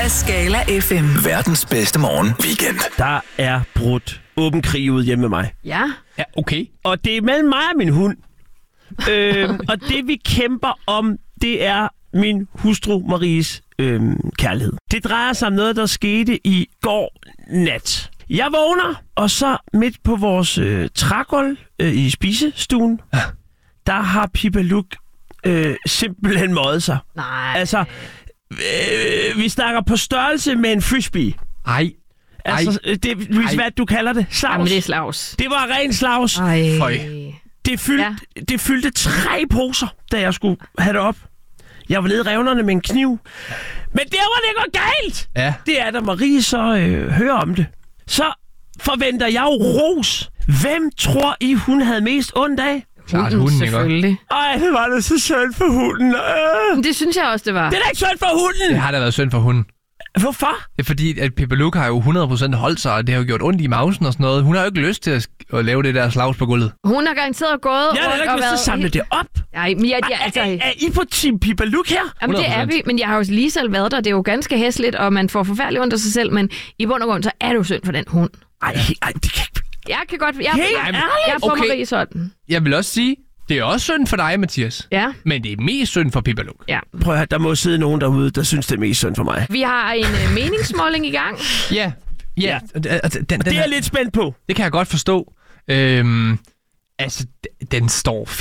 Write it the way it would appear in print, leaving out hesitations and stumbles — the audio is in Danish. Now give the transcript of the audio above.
af Skala FM. Verdens bedste morgen-weekend. Der er brudt åben krig ud hjemme med mig. Ja. Ja, okay. Og det er mellem mig og min hund. Og det vi kæmper om, det er min hustru Maries kærlighed. Det drejer sig om noget, der skete i går nat. Jeg vågner, og så midt på vores trægulv i spisestuen, der har Pippa Luk simpelthen møjet sig. Nej. Altså, vi snakker på størrelse med en frisbee. Ej. Altså, det er, hvad du kalder det? Slags. Jamen, det er slags. Det var ren slags. Ej. Føj. Det fyldte 3 poser, da jeg skulle have det op. Jeg var nede i revnerne med en kniv. Men der var det går galt! Ja. Det er, da Marie så hører om det. Så forventer jeg jo ros. Hvem tror I, hun havde mest ondt af? Klart hunden, ikke? Selvfølgelig. Ej, det var da så synd for hunden. Men det synes jeg også, det var. Det er da ikke synd for hunden! Det har da været synd for hunden. Hvorfor? Det er fordi, at Pippa Luk har jo 100% holdt sig, og det har jo gjort ondt i mausen og sådan noget. Hun har jo ikke lyst til at lave det der slags på gulvet. Hun har garanteret gået Jeg har da ikke lyst til at samle det op. Nej, men altså... Er I på team Pippa Luk her? Jamen, det er 100%. vi, men jeg har jo lige selv været der. Det er jo ganske hæsligt, og man får forfærdeligt ondt af sig selv, men i bund og grund, så er det jo synd for den hund. Ej, det kan ikke... Jeg kan godt... Jeg ærligt? er for Okay. Marie sådan. Jeg vil også sige, det er også synd for dig, Mathias. Ja, Men det er mest synd for Pippa Luk. ja. Prøv at høre, der må sidde nogen derude, der synes, det er mest synd for mig. Vi har en meningsmåling i gang. Ja. Den Det er jeg lidt spændt på. det kan jeg godt forstå. Altså, den står